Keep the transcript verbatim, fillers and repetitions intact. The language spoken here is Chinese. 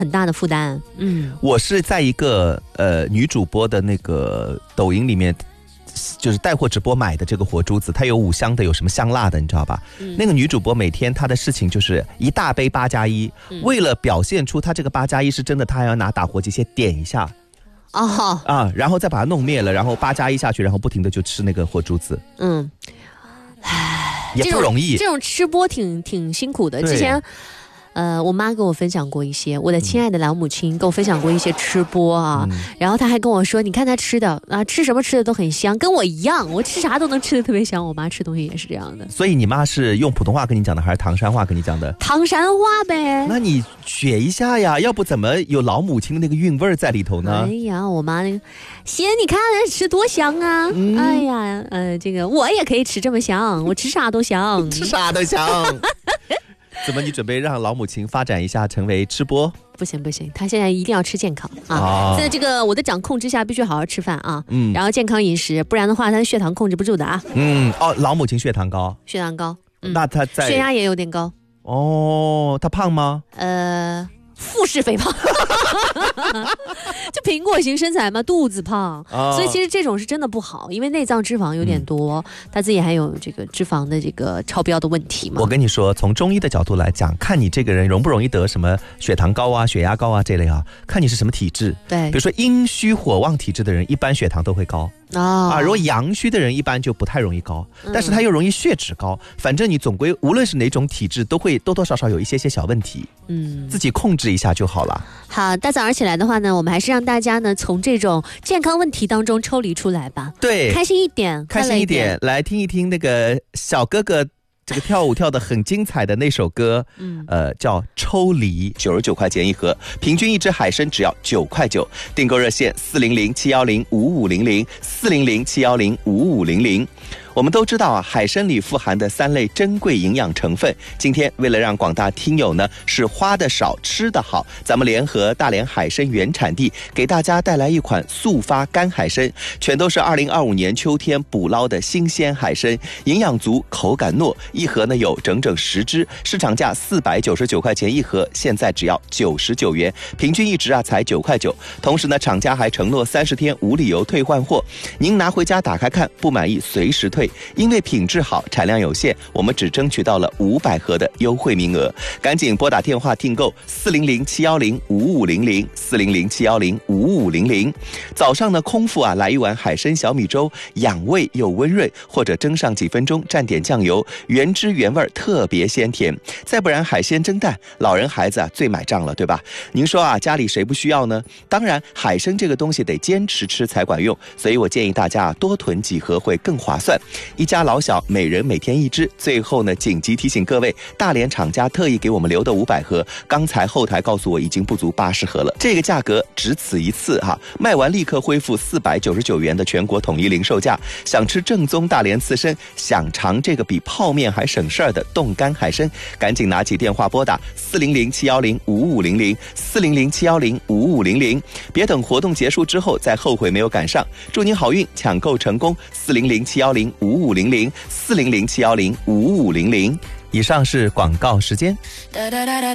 很大的负担。嗯， 我是在一个呃女主播的那个抖音里面，就是带货直播买的这个活珠子，它有五香的，有什么香辣的，你知道吧？嗯、那个女主播每天她的事情就是一大杯八加一，为了表现出她这个八加一是真的，她还要拿打火机先点一下。 哦啊，然后再把它弄灭了，然后八加一下去，然后不停的就吃那个活珠子。嗯，也不容易。 这种, 这种吃播挺挺辛苦的。之前，呃，我妈跟我分享过一些，我的亲爱的老母亲跟我分享过一些吃播啊，嗯、然后她还跟我说，你看她吃的啊，吃什么吃的都很香，跟我一样，我吃啥都能吃的特别香。我妈吃东西也是这样的。 所以你妈是用普通话跟你讲的，还是唐山话跟你讲的？ 唐山话呗。 那你学一下呀，要不怎么有老母亲的那个韵味在里头呢？ 哎呀，我妈那个，姐你看吃多香啊！嗯、哎呀，呃，这个我也可以吃这么香，我吃啥都香， 吃啥都香。怎么你准备让老母亲发展一下成为吃播？ 不行不行，她现在一定要吃健康啊！哦、在这个我的掌控之下，必须好好吃饭啊，嗯，然后健康饮食，不然的话，她的血糖控制不住的啊。 嗯，哦，老母亲血糖高， 血糖高， 嗯、那她在血压也有点高。 哦，她胖吗？ 呃。腹式肥胖就苹果型身材嘛，肚子胖、哦、所以其实这种是真的不好，因为内脏脂肪有点多、嗯、他自己还有这个脂肪的这个超标的问题嘛。 我跟你说，从中医的角度来讲，看你这个人容不容易得什么血糖高啊血压高啊这类啊，看你是什么体质。 对， 比如说阴虚火旺体质的人，一般血糖都会高哦、 啊，如果阳虚的人一般就不太容易高，但是他又容易血脂高、嗯、反正你总归无论是哪种体质都会多多少少有一些些小问题，嗯，自己控制一下就好了。 好，大早上起来的话呢，我们还是让大家呢从这种健康问题当中抽离出来吧。 对， 开心一点， 开心一点，来听一听那个小哥哥这个跳舞跳得很精彩的那首歌，嗯，呃，叫《抽离》，九十九块钱一盒，平均一只海参只要九块九。订购热线四零零七幺零五五零零四零零七幺零五五零零。我们都知道啊，海参里富含的三类珍贵营养成分。今天为了让广大听友呢是花的少吃的好，咱们联合大连海参原产地，给大家带来一款速发干海参，全都是二零二五年秋天捕捞的新鲜海参，营养足，口感糯，一盒呢有整整十只，市场价四百九十九块钱一盒，现在只要九十九元，平均一只啊才九块九。同时呢，厂家还承诺三十天无理由退换货，您拿回家打开看，不满意随时退。因为品质好，产量有限，我们只争取到了五百盒的优惠名额，赶紧拨打电话订购四零零七幺零五五零零四零零七幺零五五零零。早上呢，空腹啊来一碗海参小米粥，养胃又温润，或者蒸上几分钟，蘸点酱油，原汁原味，特别鲜甜。再不然海鲜蒸蛋，老人孩子啊最买账了，对吧？您说啊，家里谁不需要呢？当然，海参这个东西得坚持吃才管用，所以我建议大家多囤几盒会更划算。一家老小每人每天一只。最后呢，紧急提醒各位，大连厂家特意给我们留的五百盒，刚才后台告诉我已经不足八十盒了，这个价格只此一次哈，卖完立刻恢复四百九十九元的全国统一零售价。想吃正宗大连刺身，想尝这个比泡面还省事儿的冻干海参，赶紧拿起电话拨打四零零七幺零五五零零四零零七幺零五五零零，别等活动结束之后再后悔没有赶上。祝您好运，抢购成功。四零零七幺零五五零零四零零七幺零五五零零。以上是广告时间。